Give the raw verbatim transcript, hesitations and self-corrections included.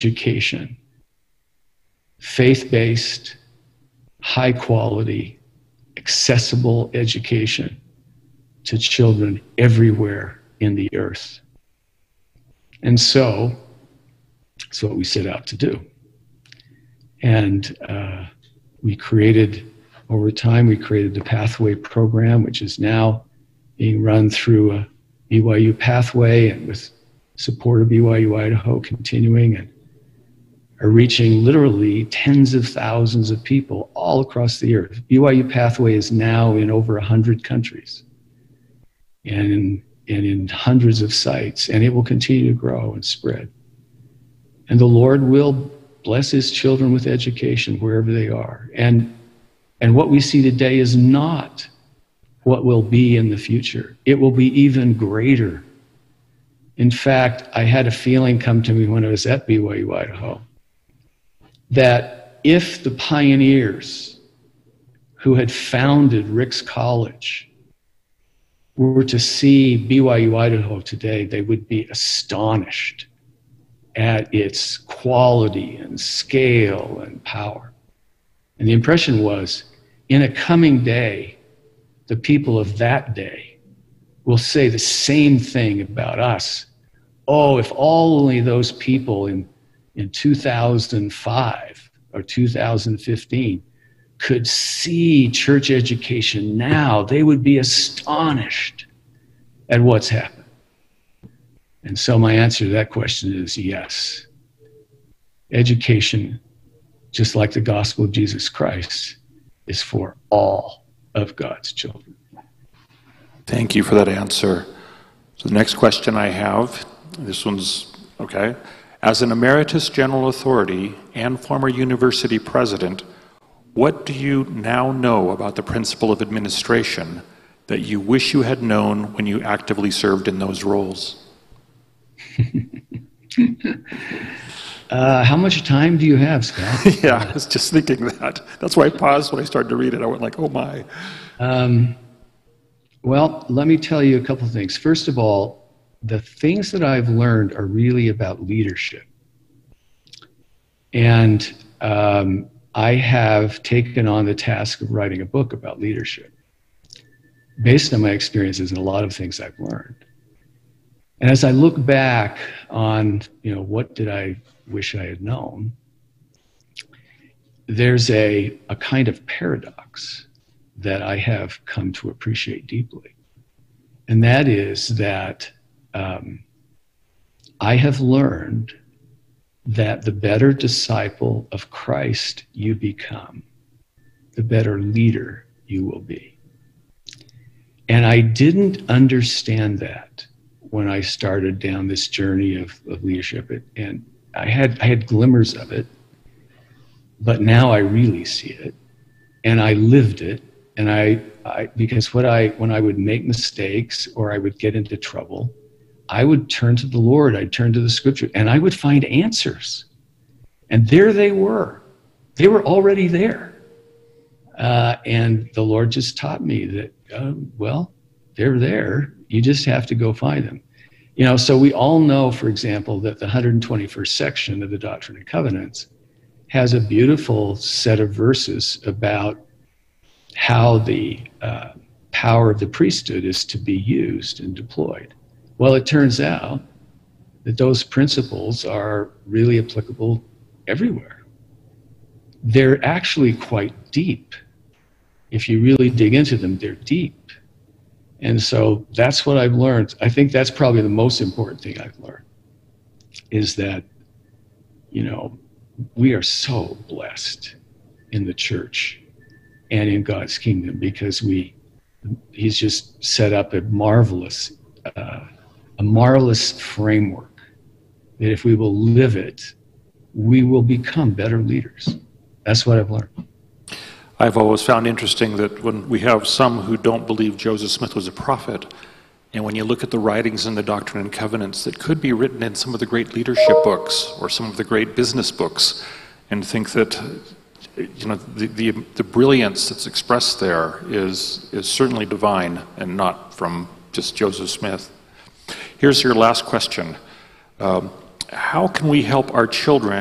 education, faith-based, high-quality, accessible education to children everywhere in the earth. And so, that's what we set out to do. And uh, we created, over time, we created the Pathway program, which is now being run through a B Y U Pathway and with support of B Y U Idaho continuing, and are reaching literally tens of thousands of people all across the earth. B Y U Pathway is now in over one hundred countries and in, and in hundreds of sites, and it will continue to grow and spread. And the Lord will bless his children with education wherever they are. And, and what we see today is not what will be in the future. It will be even greater. In fact, I had a feeling come to me when I was at B Y U Idaho that if the pioneers who had founded Ricks College were to see B Y U Idaho today, they would be astonished at its quality and scale and power. And the impression was, in a coming day, the people of that day will say the same thing about us. Oh, if only those people in, in two thousand five or two thousand fifteen could see church education now, they would be astonished at what's happened. And so my answer to that question is yes. Education, just like the gospel of Jesus Christ, is for all of God's children. Thank you for that answer. So the next question I have, this one's okay. As an emeritus general authority and former university president, what do you now know about the principle of administration that you wish you had known when you actively served in those roles? uh, how much time do you have, Scott? Yeah, I was just thinking that. That's why I paused when I started to read it. I went like, oh my. Um, well, let me tell you a couple of things. First of all, the things that I've learned are really about leadership. And um, I have taken on the task of writing a book about leadership based on my experiences and a lot of things I've learned. And as I look back on, you know, what did I wish I had known, there's a, a kind of paradox that I have come to appreciate deeply. And that is that um, I have learned that the better disciple of Christ you become, the better leader you will be. And I didn't understand that when I started down this journey of, of leadership. And I had, I had glimmers of it, but now I really see it. And I lived it. And I, I because what I, when I would make mistakes or I would get into trouble, I would turn to the Lord, I'd turn to the scripture, and I would find answers. And there they were. They were already there. Uh, and the Lord just taught me that, uh, well, they're there. You just have to go find them. You know, so we all know, for example, that the one hundred twenty-first section of the Doctrine and Covenants has a beautiful set of verses about how the uh, power of the priesthood is to be used and deployed. Well, it turns out that those principles are really applicable everywhere. They're actually quite deep. If you really dig into them, they're deep. And so that's what I've learned. I think that's probably the most important thing I've learned, is that, you know, we are so blessed in the church and in God's kingdom because we, he's just set up a marvelous, uh, a marvelous framework that if we will live it, we will become better leaders. That's what I've learned. I've always found interesting that when we have some who don't believe Joseph Smith was a prophet, and when you look at the writings in the Doctrine and Covenants that could be written in some of the great leadership books or some of the great business books, and think that, you know, the, the, the brilliance that's expressed there is, is certainly divine and not from just Joseph Smith. Here's your last question. Um, how can we help our children